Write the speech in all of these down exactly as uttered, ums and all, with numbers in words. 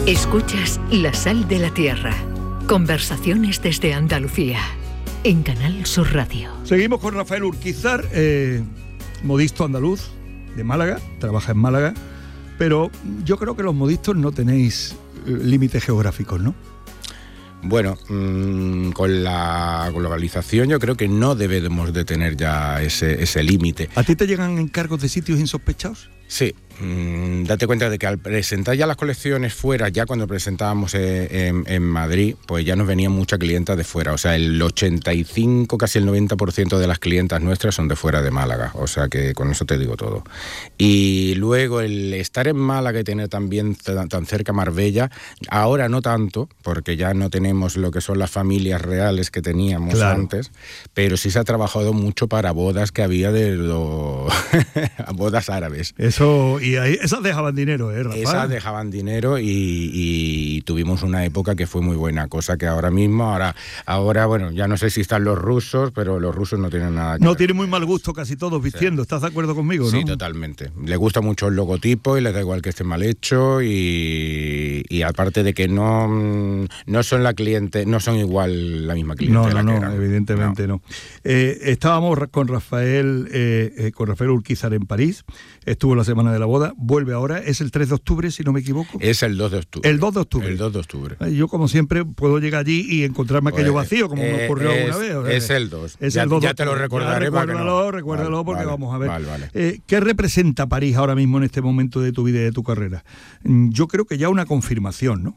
Escuchas La Sal de la Tierra. Conversaciones desde Andalucía. En Canal Sur Radio. Seguimos con Rafael Urquizar, eh, modisto andaluz de Málaga, trabaja en Málaga, pero yo creo que los modistos no tenéis eh, límites geográficos, ¿no? Bueno, mmm, con la globalización yo creo que no debemos de tener ya ese, ese límite. ¿A ti te llegan encargos de sitios insospechados? Sí, mmm, date cuenta de que al presentar ya las colecciones fuera, ya cuando presentábamos eh, en, en Madrid, pues ya nos venían muchas clientas de fuera. O sea, el ochenta y cinco, casi el noventa por ciento de las clientas nuestras son de fuera de Málaga. O sea que con eso te digo todo. Y luego el estar en Málaga y tener también tan, tan cerca Marbella, ahora no tanto, porque ya no tenemos lo que son las familias reales que teníamos claro. antes, pero sí se ha trabajado mucho para bodas que había de los bodas árabes. Eso, y ahí, esas dejaban dinero, ¿eh, Rafa? Esas dejaban dinero y, y tuvimos una época que fue muy buena, cosa que ahora mismo, ahora, ahora bueno, ya no sé si están los rusos, pero los rusos no tienen nada que No ver. tienen muy mal gusto casi todos vistiendo, sí. ¿Estás de acuerdo conmigo, sí, no? Sí, totalmente. Les gusta mucho el logotipo y les da igual que esté mal hecho y, y aparte de que no, no son la cliente, no son igual la misma clientela. No, no, que no, evidentemente no. no. Eh, estábamos con Rafael, eh, eh, con Rafael Urquizar en París, estuvo la semana de la boda, vuelve ahora, es el tres de octubre, si no me equivoco. Es el dos de octubre. El dos de octubre. El dos de octubre. Yo, como siempre, puedo llegar allí y encontrarme aquello pues, vacío, como eh, me ocurrió es, alguna vez. O sea, es el dos. Es ya, el dos ya te lo recordaré. Ya, recuérdalo, no. recuérdalo vale, porque vale, vamos a ver. Vale, vale. Eh, ¿Qué representa París ahora mismo en este momento de tu vida y de tu carrera? Yo creo que ya una confirmación, ¿no?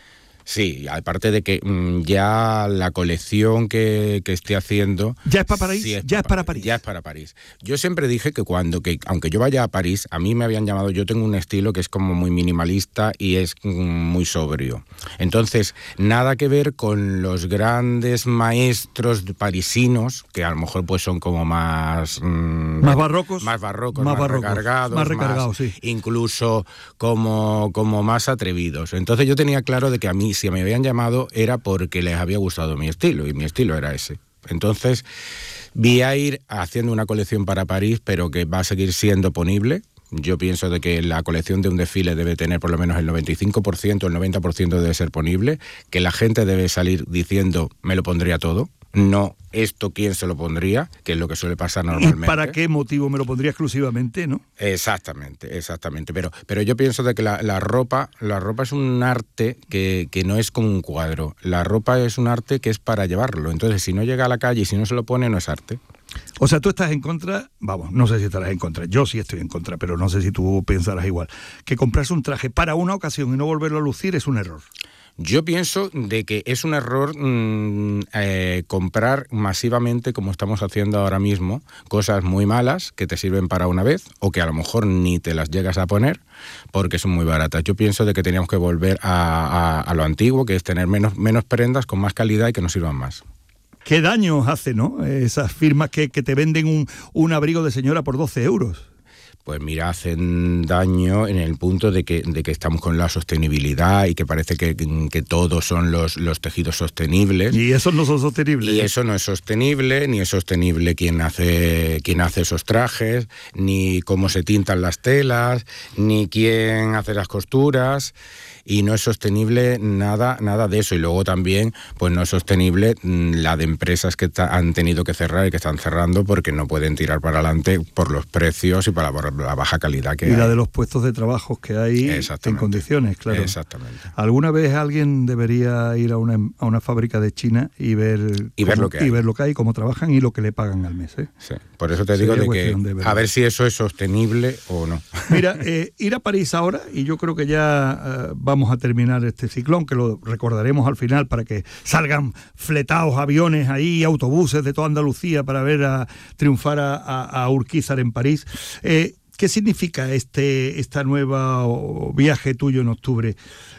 Sí, aparte de que mmm, ya la colección que, que esté haciendo... ¿Ya es para París? Sí es ¿Ya para, es para París? Ya es para París. Yo siempre dije que cuando, que aunque yo vaya a París, a mí me habían llamado, yo tengo un estilo que es como muy minimalista y es mmm, muy sobrio. Entonces, nada que ver con los grandes maestros parisinos, que a lo mejor pues son como más... Mmm, más barrocos. Más barrocos, más, más barrocos, recargados. Más recargados, más, sí. Incluso como, como más atrevidos. Entonces yo tenía claro de que a mí, si me habían llamado era porque les había gustado mi estilo y mi estilo era ese. Entonces voy a ir haciendo una colección para París, pero que va a seguir siendo ponible. Yo pienso de que la colección de un desfile debe tener por lo menos el noventa y cinco por ciento, el noventa por ciento debe ser ponible, que la gente debe salir diciendo me lo pondría todo. No, esto quién se lo pondría, que es lo que suele pasar normalmente. ¿Y para qué motivo me lo pondría exclusivamente, no? Exactamente, exactamente. Pero, pero yo pienso de que la, la ropa, la ropa es un arte que, que no es como un cuadro. La ropa es un arte que es para llevarlo. Entonces, si no llega a la calle y si no se lo pone, no es arte. O sea, tú estás en contra, vamos, no sé si estarás en contra, yo sí estoy en contra, pero no sé si tú pensarás igual, que comprarse un traje para una ocasión y no volverlo a lucir es un error. Yo pienso de que es un error mmm, eh, comprar masivamente, como estamos haciendo ahora mismo, cosas muy malas que te sirven para una vez o que a lo mejor ni te las llegas a poner porque son muy baratas. Yo pienso de que teníamos que volver a, a, a lo antiguo, que es tener menos, menos prendas con más calidad y que nos sirvan más. ¿Qué daño hace, no? Esas firmas que, que te venden un, un abrigo de señora por doce euros. Pues mira, hacen daño en el punto de que, de que estamos con la sostenibilidad y que parece que, que todos son los, los tejidos sostenibles. Y esos no son sostenibles. Y eso no es sostenible, ni es sostenible quien hace, quien hace esos trajes, ni cómo se tintan las telas, ni quién hace las costuras. Y no es sostenible nada, nada de eso. Y luego también, pues no es sostenible la de empresas que ta, han tenido que cerrar y que están cerrando porque no pueden tirar para adelante por los precios y para la baja calidad que y hay. Y la de los puestos de trabajo que hay en condiciones, claro. Exactamente. ¿Alguna vez alguien debería ir a una, a una fábrica de China y ver, y, cómo, ver lo que hay. y ver lo que hay, cómo trabajan y lo que le pagan al mes? ¿eh? Sí. Por eso te Sería digo de que de a ver si eso es sostenible o no. Mira, eh, ir a París ahora, y yo creo que ya uh, vamos a terminar este ciclón, que lo recordaremos al final para que salgan fletados aviones ahí, autobuses de toda Andalucía para ver a triunfar a, a, a Urquizar en París. Eh, ¿Qué significa este esta nueva viaje tuyo en octubre?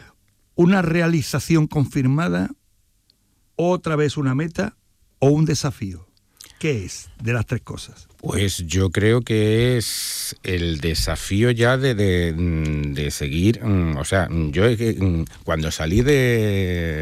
¿Una realización confirmada, otra vez una meta o un desafío? ¿Qué es de las tres cosas? Pues yo creo que es el desafío ya de, de, de seguir, o sea, yo cuando salí de,